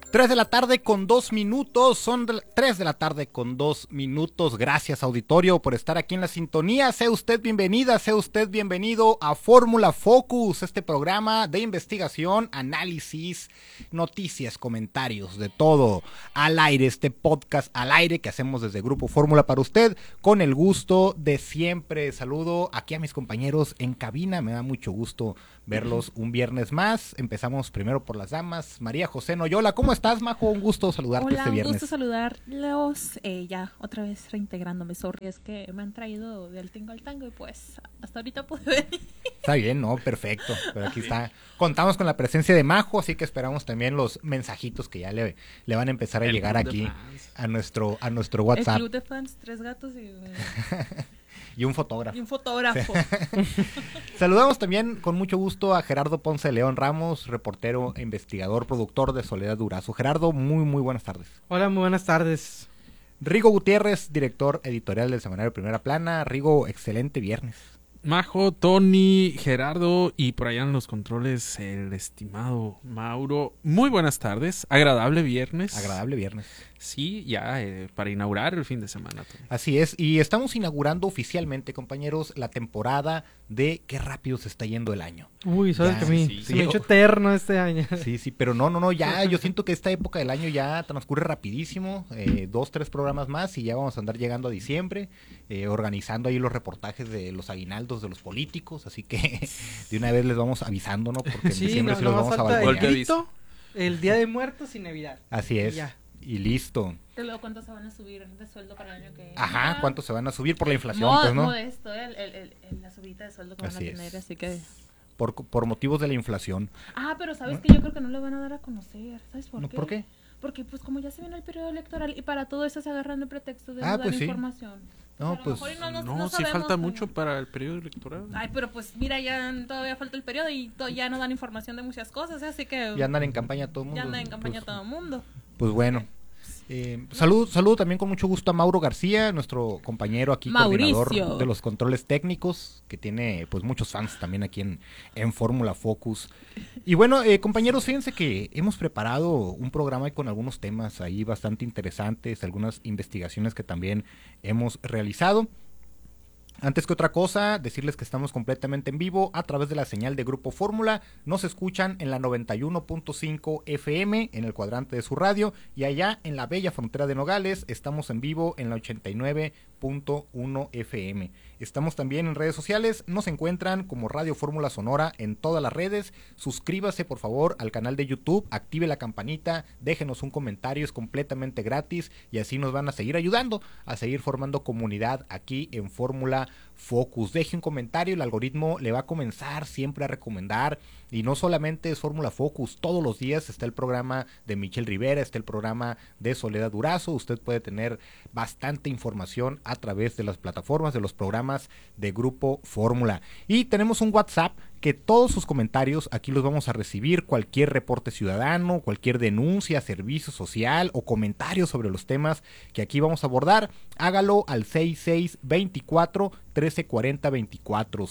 3 de la tarde con 2 minutos, son 3 de la tarde con 2 minutos. Gracias, auditorio, por estar aquí en la sintonía. Sea usted bienvenida, sea usted bienvenido a Fórmula Focus, este programa de investigación, análisis, noticias, comentarios, de todo al aire, este podcast al aire que hacemos desde Grupo Fórmula para usted, con el gusto de siempre. Saludo aquí a mis compañeros en cabina, me da mucho gusto verlos un viernes más. Empezamos primero por las damas. María José Noyola, ¿cómo estás, Majo? Un gusto saludarte. Hola, este viernes. Un gusto saludarlos. Ya, otra vez reintegrándome. Sorry, es que me han traído del tingo al tango y pues hasta ahorita pude venir. Está bien, ¿no? Perfecto. Pero aquí está. Contamos con la presencia de Majo, así que esperamos también los mensajitos que ya le van a empezar a llegar aquí a nuestro WhatsApp. El club de fans, 3 gatos y un fotógrafo. Y un fotógrafo. Saludamos también con mucho gusto a Gerardo Ponce León Ramos, reportero, investigador, productor de Soledad Durazo. Gerardo, muy buenas tardes. Hola, muy buenas tardes. Rigo Gutiérrez, director editorial del semanario Primera Plana. Rigo, excelente viernes. Majo, Tony, Gerardo y por allá en los controles el estimado Mauro. Muy buenas tardes, agradable viernes. Agradable viernes. Sí, ya para inaugurar el fin de semana, Tony. Así es, y estamos inaugurando oficialmente, compañeros, la temporada de Qué rápido se está yendo el año. Uy, sabes ya, que a mí sí, se me ha hecho eterno este año. Sí, pero no, ya yo siento que esta época del año ya transcurre rapidísimo, 2, 3 programas más y ya vamos a andar llegando a diciembre, organizando ahí los reportajes de los aguinaldos de los políticos, así que de una vez les vamos avisando, ¿no? Porque en diciembre sí los vamos a balconear. El Día de Muertos y Navidad. Así es. Y listo. ¿Y luego cuánto se van a subir de sueldo para el año que viene? Ajá, ¿cuánto se van a subir por la inflación? Pues, ¿no? Modesto, la subida de sueldo que van a tener, así que... Por motivos de la inflación. Pero ¿sabes qué? Yo creo que no le van a dar a conocer. ¿Sabes por qué? ¿Por qué? Porque pues como ya se viene el periodo electoral y para todo eso se agarran el pretexto de no dar pues información. No, pues no, sí falta mucho para el periodo electoral. Ay, pero pues mira, ya todavía falta el periodo y ya no dan información de muchas cosas, así que... Ya andan en campaña todo el mundo. Ya andan en campaña todo el mundo. Pues bueno. Saludo también con mucho gusto a Mauro García, nuestro compañero aquí, Mauricio, coordinador de los controles técnicos, que tiene pues muchos fans también aquí en Fórmula Focus. Y bueno, compañeros, fíjense que hemos preparado un programa con algunos temas ahí bastante interesantes, algunas investigaciones que también hemos realizado. Antes que otra cosa, decirles que estamos completamente en vivo a través de la señal de Grupo Fórmula. Nos escuchan en la 91.5 FM en el cuadrante de su radio y allá en la bella frontera de Nogales estamos en vivo en la 89.1 FM. Estamos también en redes sociales, nos encuentran como Radio Fórmula Sonora en todas las redes. Suscríbase por favor al canal de YouTube, active la campanita, déjenos un comentario, es completamente gratis y así nos van a seguir ayudando a seguir formando comunidad aquí en Fórmula Focus. Deje un comentario, el algoritmo le va a comenzar siempre a recomendar, y no solamente es Fórmula Focus, todos los días está el programa de Michelle Rivera, está el programa de Soledad Durazo. Usted puede tener bastante información a través de las plataformas, de los programas de Grupo Fórmula. Y tenemos un WhatsApp que todos sus comentarios aquí los vamos a recibir, cualquier reporte ciudadano, cualquier denuncia, servicio social o comentarios sobre los temas que aquí vamos a abordar, hágalo al 6624-1340-24,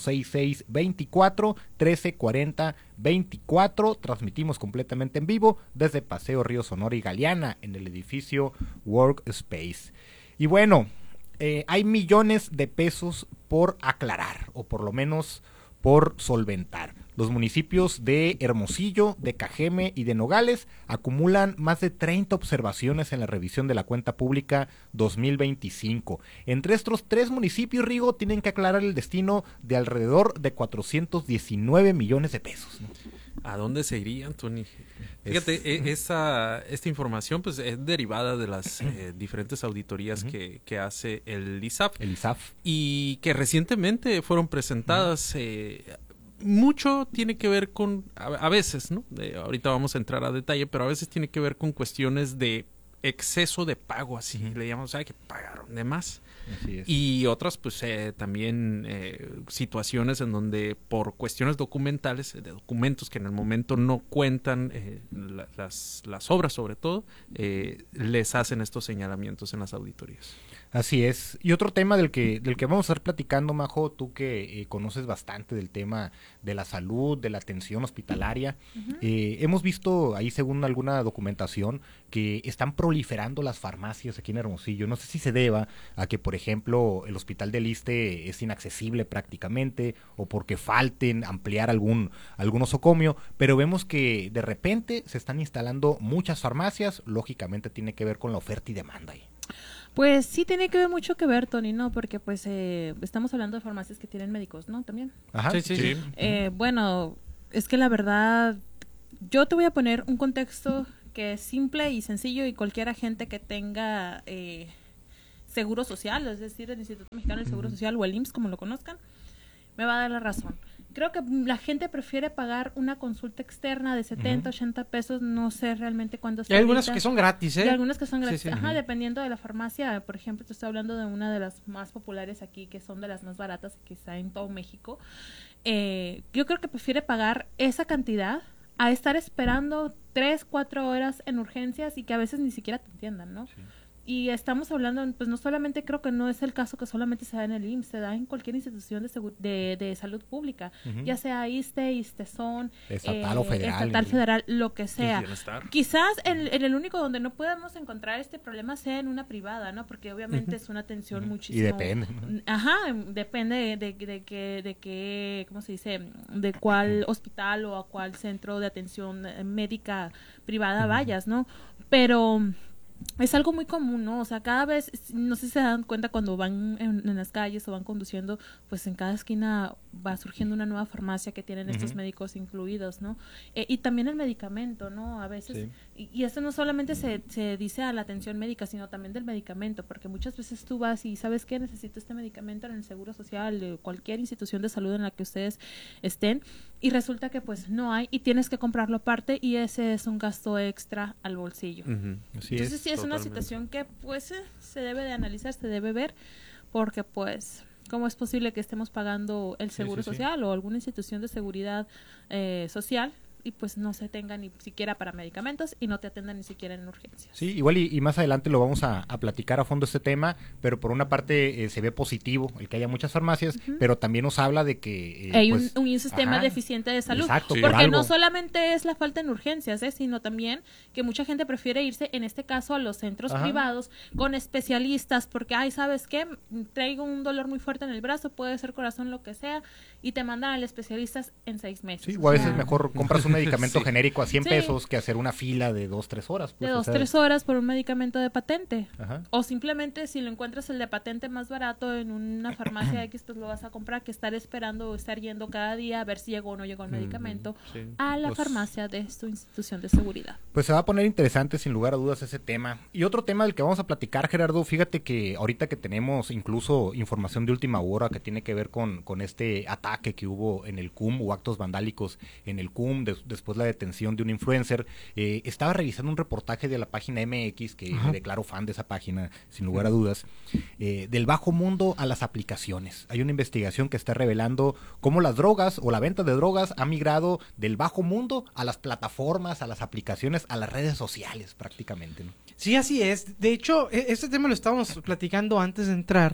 6624-1340-24, transmitimos completamente en vivo desde Paseo Río Sonora y Galeana en el edificio Workspace. Y bueno, hay millones de pesos por aclarar, o por lo menos por solventar. Los municipios de Hermosillo, de Cajeme y de Nogales acumulan más de 30 observaciones en la revisión de la cuenta pública 2025. Entre estos 3 municipios, Rigo, tienen que aclarar el destino de alrededor de 419 millones de pesos, ¿no? ¿A dónde se irían, Tony? Fíjate, esta información pues es derivada de las diferentes auditorías que hace el ISAF. El ISAF. Y que recientemente fueron presentadas. Mucho tiene que ver con, a veces, ¿no? Ahorita vamos a entrar a detalle, pero a veces tiene que ver con cuestiones de exceso de pago, así le llamamos, que pagaron de más. Así es. Y otras, pues también situaciones en donde por cuestiones documentales, de documentos que en el momento no cuentan, las obras sobre todo, les hacen estos señalamientos en las auditorías. Así es. Y otro tema del que vamos a estar platicando, Majo, tú que conoces bastante del tema de la salud, de la atención hospitalaria, hemos visto ahí, según alguna documentación, que están proliferando las farmacias aquí en Hermosillo. No sé si se deba a que, por ejemplo, el hospital del Iste es inaccesible prácticamente, o porque falten ampliar algún osocomio, pero vemos que de repente se están instalando muchas farmacias. Lógicamente tiene que ver con la oferta y demanda ahí. Pues sí tiene que ver mucho que ver, Tony, ¿no? Porque pues estamos hablando de farmacias que tienen médicos, ¿no? También. Ajá. Sí. Bueno, es que la verdad, yo te voy a poner un contexto que es simple y sencillo, y cualquier agente que tenga seguro social, es decir, el Instituto Mexicano del Seguro Social o el IMSS, como lo conozcan, me va a dar la razón. Creo que la gente prefiere pagar una consulta externa de 70, 80 pesos, no sé realmente cuándo está. Hay algunas ahorita. que son gratis, ¿eh? Y algunas que son gratis. Sí. Ajá, dependiendo de la farmacia. Por ejemplo, te estoy hablando de una de las más populares aquí, que son de las más baratas, que está en todo México. Yo creo que prefiere pagar esa cantidad a estar esperando 3, 4 horas en urgencias y que a veces ni siquiera te entiendan, ¿no? Sí. Y estamos hablando, pues no solamente, creo que no es el caso que solamente se da en el IMSS, se da en cualquier institución de salud pública, ya sea ISSSTE, ISSSTESON, estatal, federal, lo que sea. Quizás en el único donde no podemos encontrar este problema sea en una privada, ¿no? Porque obviamente es una atención muchísimo... Y depende, ¿no? Ajá, depende de qué, ¿cómo se dice? De cuál hospital o a cuál centro de atención médica privada vayas, ¿no? Pero... es algo muy común, ¿no? O sea, cada vez, no sé si se dan cuenta cuando van en las calles o van conduciendo, pues en cada esquina va surgiendo una nueva farmacia que tienen estos médicos incluidos, ¿no? Y también el medicamento, ¿no? A veces, y eso no solamente se dice a la atención médica, sino también del medicamento, porque muchas veces tú vas y ¿sabes qué? Necesito este medicamento en el Seguro Social, de cualquier institución de salud en la que ustedes estén, y resulta que pues no hay, y tienes que comprarlo aparte, y ese es un gasto extra al bolsillo. Así Entonces sí es totalmente. una situación que pues se debe de analizar, se debe ver, porque pues cómo es posible que estemos pagando el seguro social o alguna institución de seguridad social y pues no se tenga ni siquiera para medicamentos y no te atendan ni siquiera en urgencias. Sí, igual y más adelante lo vamos a platicar a fondo este tema, pero por una parte se ve positivo el que haya muchas farmacias, pero también nos habla de que... hay pues, un sistema deficiente de salud. Exacto, Sí. Porque no solamente es la falta en urgencias, sino también que mucha gente prefiere irse, en este caso, a los centros privados con especialistas, porque, ay, ¿sabes qué? Traigo un dolor muy fuerte en el brazo, puede ser corazón, lo que sea, y te mandan al especialista en 6 meses. Sí, o a veces mejor compras un medicamento Sí. genérico a 100 Sí. pesos que hacer una fila de 2-3 horas. Pues, De o 2, sea, 3 horas por un medicamento de patente. Ajá. O simplemente si lo encuentras el de patente más barato en una farmacia X, pues lo vas a comprar, que estar esperando o estar yendo cada día a ver si llegó o no llegó el medicamento sí. a la Pues- farmacia de tu institución de seguridad. Pues se va a poner interesante sin lugar a dudas ese tema. Y otro tema del que vamos a platicar, Gerardo, fíjate que ahorita que tenemos incluso información de última hora que tiene que ver con este ataque que hubo en el CUM o actos vandálicos en el CUM, después la detención de un influencer, estaba revisando un reportaje de la página MX, que me declaro fan de esa página, sin lugar a dudas, del bajo mundo a las aplicaciones. Hay una investigación que está revelando cómo las drogas o la venta de drogas ha migrado del bajo mundo a las plataformas, a las aplicaciones, a las redes sociales prácticamente, ¿no? Sí, así es. De hecho, este tema lo estábamos platicando antes de entrar.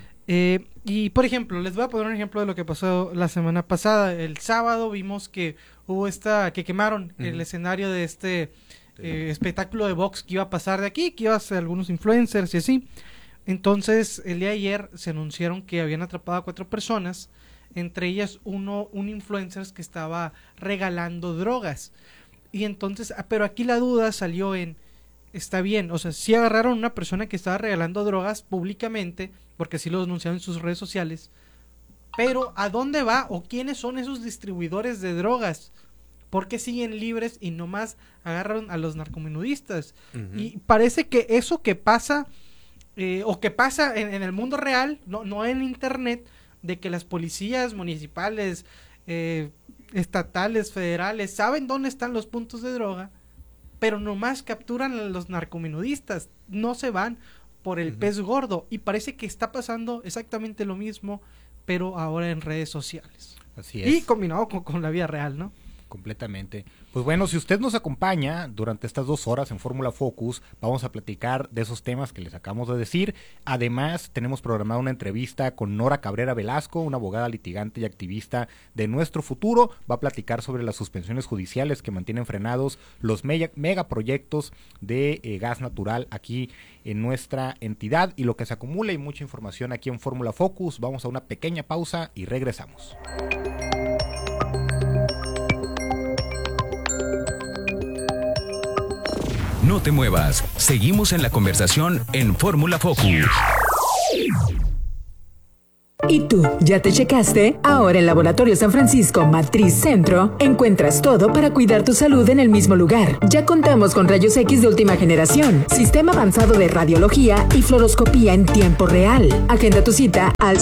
Y, por ejemplo, les voy a poner un ejemplo de lo que pasó la semana pasada. El sábado vimos que hubo que quemaron el escenario de este espectáculo de box que iba a pasar de aquí, que iba a ser algunos influencers y así. Entonces, el día de ayer se anunciaron que habían atrapado a 4 personas, entre ellas un influencer que estaba regalando drogas. Y entonces, pero aquí la duda salió está bien, o sea, sí agarraron a una persona que estaba regalando drogas públicamente, porque así lo denunciaron en sus redes sociales, pero ¿a dónde va o quiénes son esos distribuidores de drogas? ¿Por qué siguen libres y nomás agarran a los narcomenudistas? Y parece que eso que pasa, o que pasa en el mundo real, no en internet, de que las policías municipales, estatales, federales, saben dónde están los puntos de droga, pero nomás capturan a los narcomenudistas, no se van por el pez gordo, y parece que está pasando exactamente lo mismo, pero ahora en redes sociales. Así es. Y combinado con la vida real, ¿no? Completamente. Pues bueno, si usted nos acompaña durante estas 2 horas en Fórmula Focus, vamos a platicar de esos temas que les acabamos de decir. Además, tenemos programada una entrevista con Nora Cabrera Velasco, una abogada litigante y activista de Nuestro Futuro. Va a platicar sobre las suspensiones judiciales que mantienen frenados los megaproyectos de gas natural aquí en nuestra entidad y lo que se acumula, y mucha información aquí en Fórmula Focus. Vamos a una pequeña pausa y regresamos. No te muevas, seguimos en la conversación en Fórmula Focus. ¿Y tú, ya te checaste? Ahora en Laboratorio San Francisco Matriz Centro encuentras todo para cuidar tu salud en el mismo lugar. Ya contamos con rayos X de última generación, sistema avanzado de radiología y fluoroscopía en tiempo real. Agenda tu cita al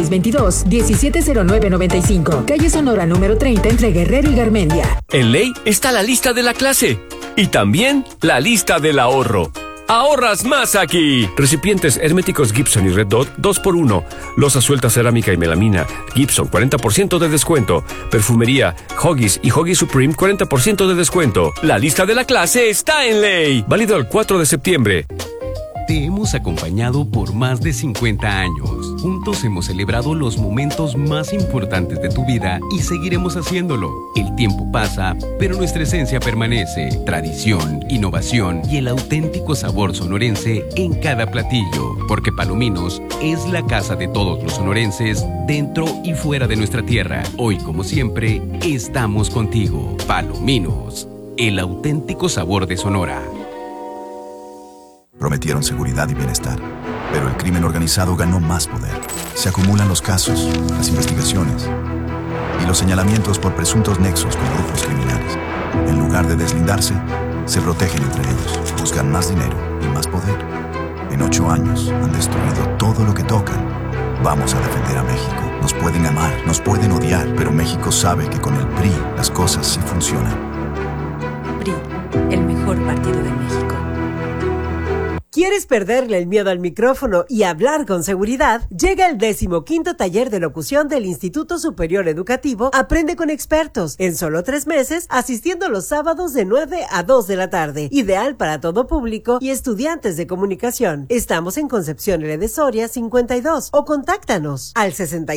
6622-170995, calle Sonora número 30 entre Guerrero y Garmendia. En ley está la lista de la clase y también la lista del ahorro. ¡Ahorras más aquí! Recipientes herméticos Gibson y Red Dot 2x1. Loza suelta cerámica y melamina Gibson 40% de descuento. Perfumería Huggies y Huggies Supreme 40% de descuento. La lista de la clase está en ley. Válido el 4 de septiembre. Te hemos acompañado por más de 50 años. Juntos hemos celebrado los momentos más importantes de tu vida y seguiremos haciéndolo. El tiempo pasa, pero nuestra esencia permanece. Tradición, innovación y el auténtico sabor sonorense en cada platillo. Porque Palominos es la casa de todos los sonorenses, dentro y fuera de nuestra tierra. Hoy, como siempre, estamos contigo. Palominos, el auténtico sabor de Sonora. Prometieron seguridad y bienestar, pero el crimen organizado ganó más poder. Se acumulan los casos, las investigaciones y los señalamientos por presuntos nexos con grupos criminales. En lugar de deslindarse, se protegen entre ellos, buscan más dinero y más poder. En 8 años han destruido todo lo que tocan. Vamos a defender a México. Nos pueden amar, nos pueden odiar, pero México sabe que con el PRI las cosas sí funcionan. PRI, el mejor partido de México. ¿Quieres perderle el miedo al micrófono y hablar con seguridad? Llega el 15º taller de locución del Instituto Superior Educativo Aprende con Expertos, en solo 3 meses, asistiendo los sábados de 9 a 2 de la tarde. Ideal para todo público y estudiantes de comunicación. Estamos en Concepción L. de Soria 52 o contáctanos al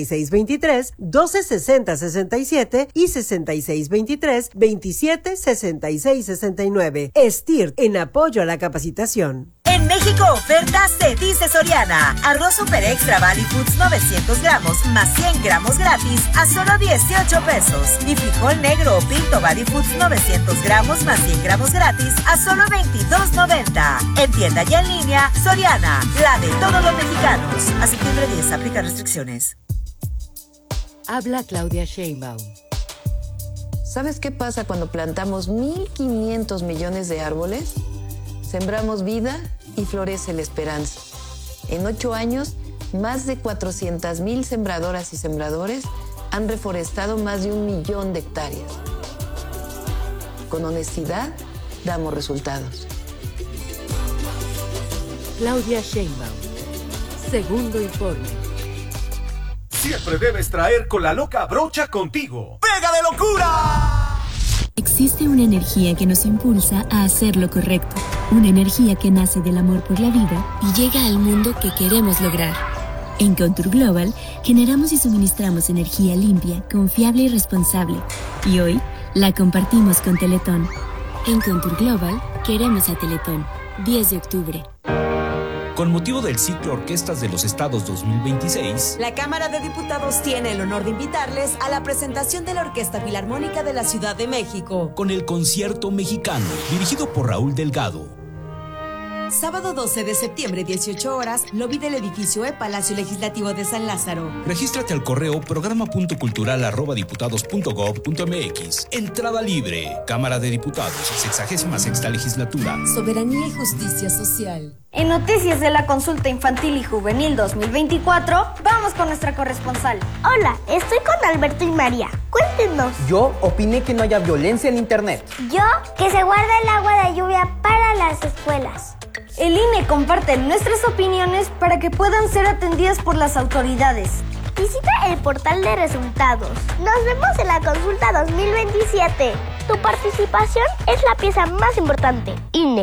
6623-1260-67 y 6623-2766-69. STIRT, en apoyo a la capacitación. En México, ofertas de Dice Soriana. Arroz Super Extra Valley Foods 900 gramos más 100 gramos gratis a solo 18 pesos. Y frijol negro o pinto Valley Foods 900 gramos más 100 gramos gratis a solo 22.90. En tienda y en línea, Soriana, la de todos los mexicanos. A septiembre 10, aplica restricciones. Habla Claudia Sheinbaum. ¿Sabes qué pasa cuando plantamos 1.500 millones de árboles? Sembramos vida y florece la esperanza. En 8 años, más de 400,000 sembradoras y sembradores han reforestado más de 1 millón de hectáreas. Con honestidad, damos resultados. Claudia Sheinbaum. Segundo informe. Siempre debes traer con la loca brocha contigo. ¡Pega de locura! Existe una energía que nos impulsa a hacer lo correcto. Una energía que nace del amor por la vida y llega al mundo que queremos lograr. En Contour Global generamos y suministramos energía limpia, confiable y responsable. Y hoy la compartimos con Teletón. En Contour Global queremos a Teletón. 10 de octubre. Con motivo del ciclo Orquestas de los Estados 2026, la Cámara de Diputados tiene el honor de invitarles a la presentación de la Orquesta Filarmónica de la Ciudad de México. con el Concierto Mexicano, dirigido por Raúl Delgado. Sábado 12 de septiembre, 18 horas, lobby del edificio Palacio Legislativo de San Lázaro. Regístrate al correo programa.cultural@diputados.gov.mx. Entrada libre. Cámara de Diputados, 66ª legislatura. Soberanía y justicia social. En Noticias de la Consulta Infantil y Juvenil 2024, vamos con nuestra corresponsal. Hola, estoy con Alberto y María. Cuéntenos. Yo opiné que no haya violencia en internet. Yo, que se guarde el agua de lluvia para las escuelas. El INE comparte nuestras opiniones para que puedan ser atendidas por las autoridades. Visita el portal de resultados. Nos vemos en la consulta 2027. Tu participación es la pieza más importante. INE.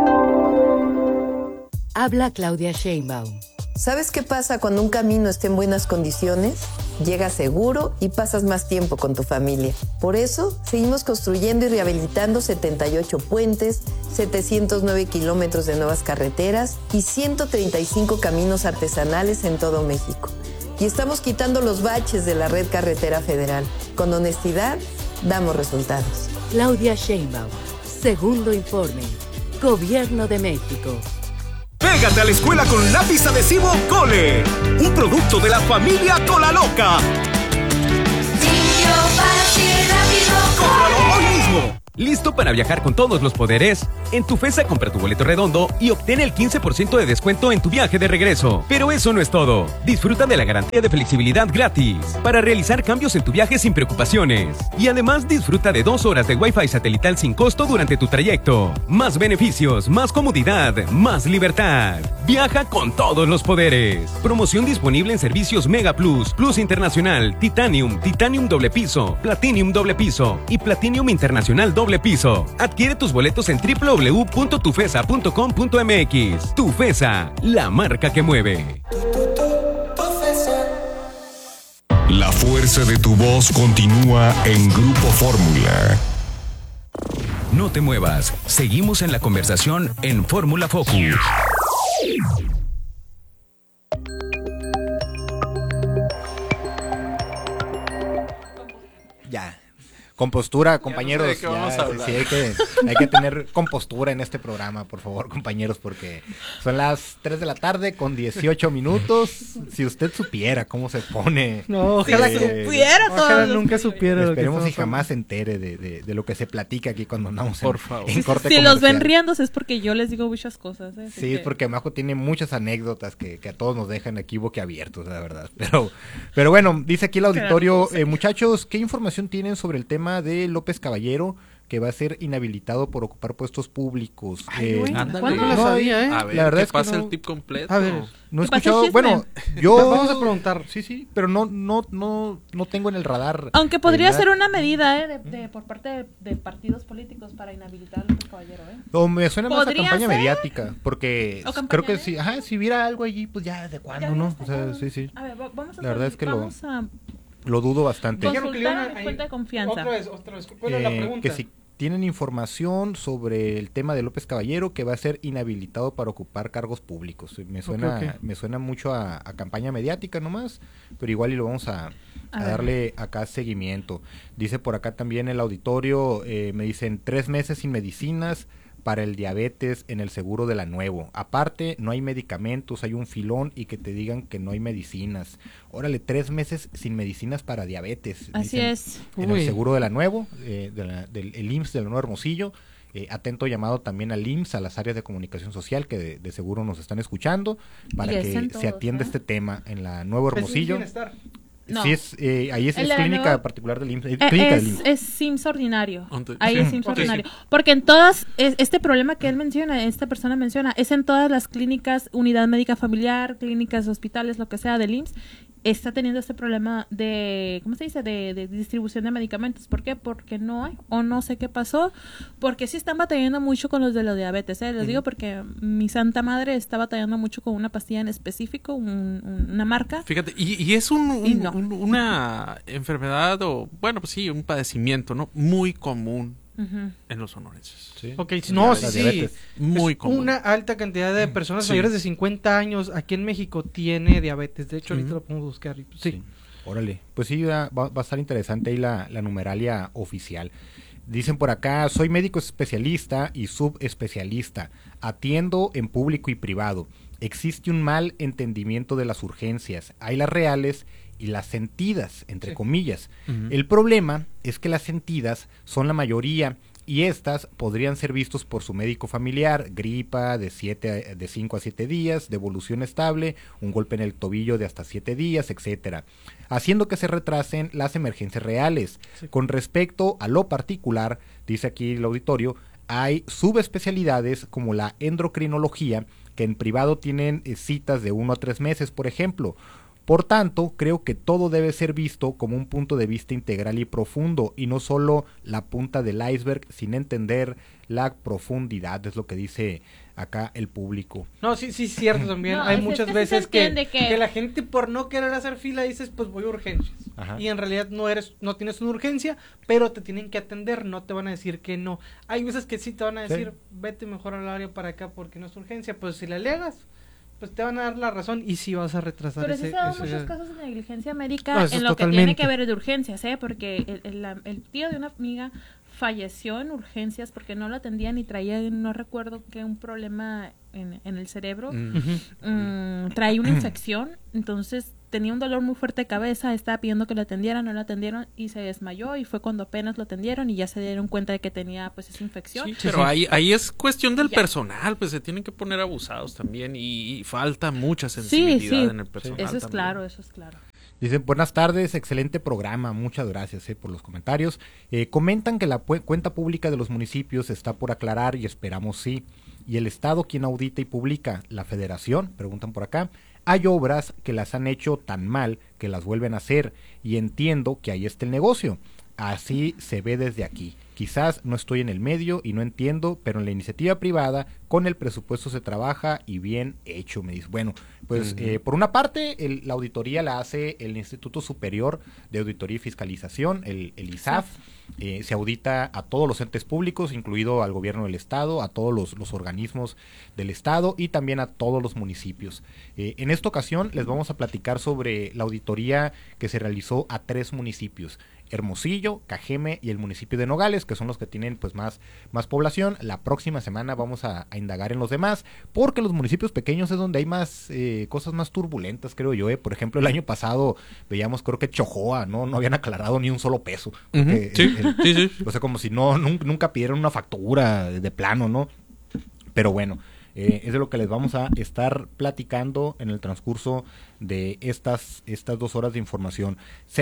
Habla Claudia Sheinbaum. ¿Sabes qué pasa cuando un camino está en buenas condiciones? Llegas seguro y pasas más tiempo con tu familia. Por eso, seguimos construyendo y rehabilitando 78 puentes, 709 kilómetros de nuevas carreteras y 135 caminos artesanales en todo México. Y estamos quitando los baches de la red carretera federal. Con honestidad, damos resultados. Claudia Sheinbaum. Segundo informe. Gobierno de México. Pégate a la escuela con lápiz adhesivo Cole, un producto de la familia Cola Loca. Limpio, fácil, rápido, ¡cómpralo hoy mismo! ¿Listo para viajar con todos los poderes? En Tufesa compra tu boleto redondo y obtén el 15% de descuento en tu viaje de regreso. Pero eso no es todo. Disfruta de la garantía de flexibilidad gratis para realizar cambios en tu viaje sin preocupaciones. Y además disfruta de 2 horas de Wi-Fi satelital sin costo durante tu trayecto. Más beneficios, más comodidad, más libertad. Viaja con todos los poderes. Promoción disponible en servicios Mega Plus, Plus Internacional, Titanium, Titanium doble piso, Platinum doble piso y Platinum Internacional doble piso. Adquiere tus boletos en www.tufesa.com.mx. Tufesa, la marca que mueve. La fuerza de tu voz continúa en Grupo Fórmula. No te muevas. Seguimos en la conversación en Fórmula Focus. Ya. Compostura, compañeros. Ya no sé de qué vamos a hablar. Sí, hay que tener compostura en este programa, por favor, compañeros, porque son las 3 de la tarde con 18 minutos. Si usted supiera cómo se pone. No, ojalá supiera todo. Ojalá nunca supiera. Esperemos y jamás se entere de lo que se platica aquí cuando andamos por favor. en corte Si comercial. los ven riéndose es porque yo les digo muchas cosas. Así Sí, que... es porque Majo tiene muchas anécdotas que a todos nos dejan aquí boquiabiertos, la verdad. Pero bueno, dice aquí el auditorio, muchachos, ¿qué información tienen sobre el tema de López Caballero, que va a ser inhabilitado por ocupar puestos públicos? Ándale. ¿Cuándo lo sabía, A ver, la verdad ¿qué es que pasa no- el tip completo? A ver, No he ¿Qué pasa el escuchado, chisme? bueno, yo vamos a preguntar. Sí, pero no tengo en el radar. Aunque podría nada. ser una medida por parte de partidos políticos para inhabilitar a López Caballero. O me suena más a ¿Podría campaña ser? mediática, porque ¿O campaña creo que mediática? si hubiera algo allí, pues ya de cuándo, ¿no? O sea, sí. A ver, vamos a La verdad es que vamos a lo dudo bastante. consultar a mi fuente de confianza. Otra vez. Bueno, la pregunta. Que si tienen información sobre el tema de López Caballero, que va a ser inhabilitado para ocupar cargos públicos. Me suena, Ok. me suena mucho a campaña mediática nomás, pero igual y lo vamos a ver. darle acá seguimiento. Dice por acá también el auditorio, me dicen 3 meses sin medicinas para el diabetes en el seguro de la Nuevo. Aparte, no hay medicamentos, hay un filón y que te digan que no hay medicinas. Órale, 3 meses sin medicinas para diabetes. Así dicen, es. En Uy. el seguro de la Nuevo, del el IMSS de la Nueva Hermosillo. Atento llamado también al IMSS, a las áreas de comunicación social que de seguro nos están escuchando, para Y es que en se todos, atienda este tema en la Nuevo Hermosillo. No. Sí, ahí es El de la clínica Nueva- particular del IMSS. Clínica del IMSS. Es SIMS ordinario. Ante- Ahí sí. es SIMS Ok, sí. ordinario. Porque en todas, este problema que él menciona, esta persona menciona, es en todas las clínicas, unidad médica familiar, clínicas, hospitales, lo que sea del IMSS, está teniendo este problema de, ¿cómo se dice? De distribución de medicamentos. ¿Por qué? Porque no hay, o no sé qué pasó, porque sí están batallando mucho con los de la diabetes, Les digo porque mi santa madre está batallando mucho con una pastilla en específico, una marca. Fíjate, y es Y no. una enfermedad o, bueno, pues sí, un padecimiento, ¿no? Muy común Ujú. en los sonorenses. Ok, no, sí, La sí. diabetes. Muy Es común. Una alta cantidad de personas Sí. mayores de 50 años aquí en México tiene diabetes. De hecho, ahorita Ujú. lo podemos buscar. Sí. Órale, pues sí, va a estar interesante ahí la numeralia oficial. Dicen por acá, soy médico especialista y subespecialista, atiendo en público y privado. Existe un mal entendimiento de las urgencias, hay las reales y las sentidas, entre comillas. Ujú. El problema es que las sentidas son la mayoría y estas podrían ser vistos por su médico familiar, gripa de 5 a 7 días, de evolución estable, un golpe en el tobillo de hasta 7 días, etcétera, haciendo que se retrasen las emergencias reales. Con respecto a lo particular, dice aquí el auditorio, hay subespecialidades como la endocrinología, que en privado tienen citas de 1 a 3 meses, por ejemplo. Por tanto, creo que todo debe ser visto como un punto de vista integral y profundo, y no solo la punta del iceberg sin entender la profundidad, es lo que dice acá el público. No, sí, cierto también. No, hay muchas veces que que la gente por no querer hacer fila dices, pues voy a urgencias. Ajá. Y en realidad no tienes una urgencia, pero te tienen que atender, no te van a decir que no. Hay veces que sí te van a decir, vete mejor al área para acá porque no es urgencia, pues si la alegas, pues te van a dar la razón y sí vas a retrasar. Pero sí se dan muchos casos de negligencia médica No, en lo que tiene que ver de urgencias, porque el tío de una amiga falleció en urgencias porque no lo atendían y traía, no recuerdo qué, un problema en el cerebro, traía una infección, entonces tenía un dolor muy fuerte de cabeza, estaba pidiendo que lo atendieran, no lo atendieron y se desmayó, y fue cuando apenas lo atendieron y ya se dieron cuenta de que tenía pues esa infección. Sí, pero ahí es cuestión del personal, pues se tienen que poner abusados también y falta mucha sensibilidad en el personal. Eso es también. claro, eso es claro. Dicen, buenas tardes, excelente programa, muchas gracias por los comentarios. Comentan que la cuenta pública de los municipios está por aclarar y esperamos sí. ¿Y el Estado quién audita y publica? ¿La Federación? Preguntan por acá. Hay obras que las han hecho tan mal que las vuelven a hacer y entiendo que ahí está el negocio. Así se ve desde aquí. Quizás no estoy en el medio y no entiendo, pero en la iniciativa privada con el presupuesto se trabaja y bien hecho, me dice. Bueno, pues por una parte la auditoría la hace el Instituto Superior de Auditoría y Fiscalización, el ISAF. Se audita a todos los entes públicos, incluido al gobierno del estado, a todos los organismos del estado y también a todos los municipios. En esta ocasión les vamos a platicar sobre la auditoría que se realizó a 3 municipios: Hermosillo, Cajeme y el municipio de Nogales, que son los que tienen pues más población. La próxima semana vamos a indagar en los demás, porque los municipios pequeños es donde hay más cosas más turbulentas, creo yo. Por ejemplo, el año pasado veíamos, creo que Chojoa, no habían aclarado ni un solo peso. Sí. O sea, como si nunca pidieron una factura de plano, ¿no? Pero bueno, es de lo que les vamos a estar platicando en el transcurso de estas 2 horas de información.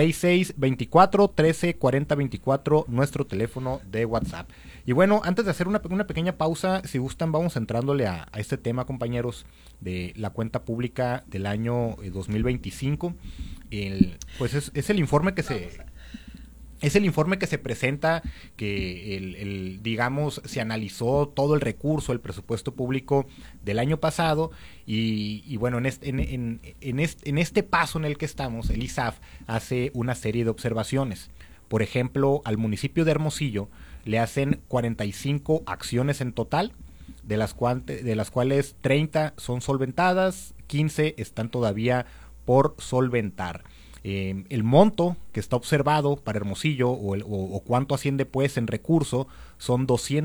6624-134024, nuestro teléfono de WhatsApp. Y bueno, antes de hacer una pequeña pausa, si gustan, vamos entrándole a este tema, compañeros, de la cuenta pública del año 2025. Pues es el informe que se... Es el informe que se presenta, que digamos, se analizó todo el recurso, el presupuesto público del año pasado, y bueno, en este paso en el que estamos, el ISAF hace una serie de observaciones. Por ejemplo, al municipio de Hermosillo le hacen 45 acciones en total, de las cuales 30 son solventadas, 15 están todavía por solventar. El monto que está observado para Hermosillo o cuánto asciende pues en recurso son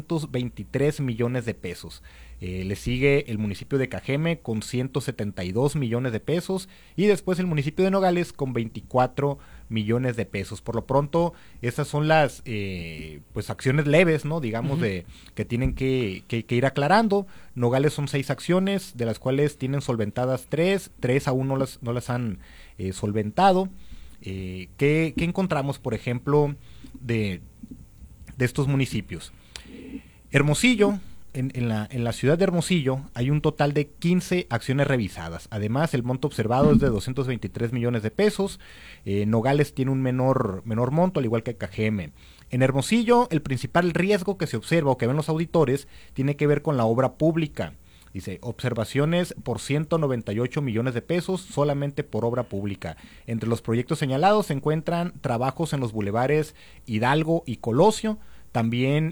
223 millones de pesos. Le sigue el municipio de Cajeme con 172 millones de pesos y después el municipio de Nogales con 24 millones de pesos. Por lo pronto, esas son las pues acciones leves, ¿no? Digamos, que tienen que ir aclarando. Nogales son 6 acciones, de las cuales tienen solventadas 3 aún no las han solventado. ¿Qué encontramos, por ejemplo, de estos municipios? Hermosillo, en la ciudad de Hermosillo hay un total de 15 acciones revisadas. Además, el monto observado es de 223 millones de pesos. Nogales tiene un menor monto, al igual que Cajeme. En Hermosillo, el principal riesgo que se observa o que ven los auditores tiene que ver con la obra pública. Dice, observaciones por 198 millones de pesos solamente por obra pública. Entre los proyectos señalados se encuentran trabajos en los bulevares Hidalgo y Colosio, también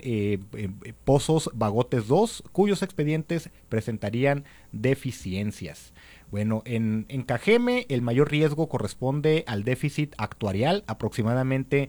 Pozos Bagotes 2, cuyos expedientes presentarían deficiencias. Bueno, en Cajeme el mayor riesgo corresponde al déficit actuarial, aproximadamente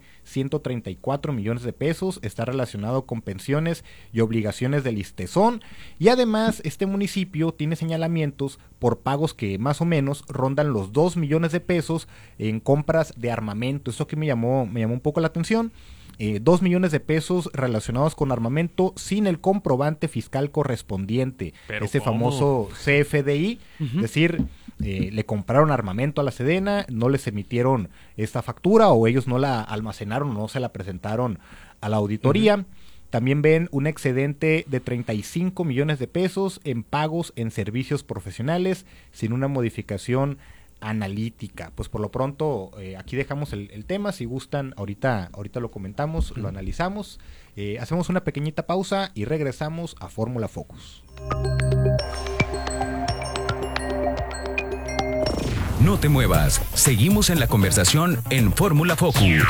134 millones de pesos, está relacionado con pensiones y obligaciones del ISTESON, y además este municipio tiene señalamientos por pagos que más o menos rondan los 2 millones de pesos en compras de armamento. Eso que me llamó un poco la atención. 2 millones de pesos relacionados con armamento sin el comprobante fiscal correspondiente, ese famoso CFDI, es decir, le compraron armamento a la Sedena, no les emitieron esta factura o ellos no la almacenaron, no se la presentaron a la auditoría. También ven un excedente de 35 millones de pesos en pagos en servicios profesionales sin una modificación analítica. Pues por lo pronto aquí dejamos el tema, si gustan ahorita lo comentamos, lo analizamos, hacemos una pequeñita pausa y regresamos a Fórmula Focus. No te muevas, seguimos en la conversación en Fórmula Focus.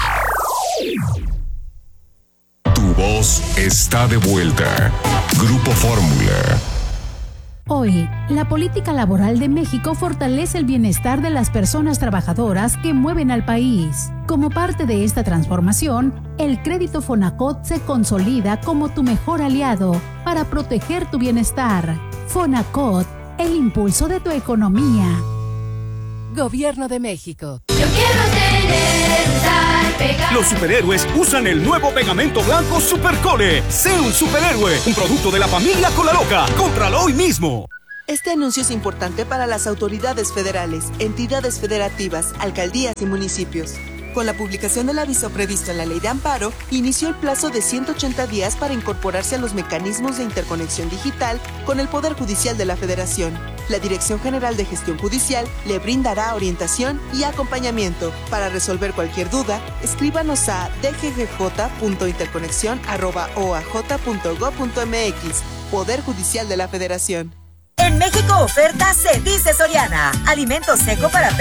Tu voz está de vuelta. Grupo Fórmula. Hoy, la política laboral de México fortalece el bienestar de las personas trabajadoras que mueven al país. Como parte de esta transformación, el crédito Fonacot se consolida como tu mejor aliado para proteger tu bienestar. Fonacot, el impulso de tu economía. Gobierno de México. Yo quiero tener un tal pegado. Los superhéroes usan el nuevo pegamento blanco Supercole. Sé un superhéroe, un producto de la familia Colaloca. Cómpralo hoy mismo. Este anuncio es importante para las autoridades federales, entidades federativas, alcaldías y municipios. Con la publicación del aviso previsto en la Ley de Amparo, inició el plazo de 180 días para incorporarse a los mecanismos de interconexión digital con el Poder Judicial de la Federación. La Dirección General de Gestión Judicial le brindará orientación y acompañamiento. Para resolver cualquier duda, escríbanos a dggj.interconexión@oaj.gov.mx. Poder Judicial de la Federación. En México oferta se dice Soriana. Alimento seco para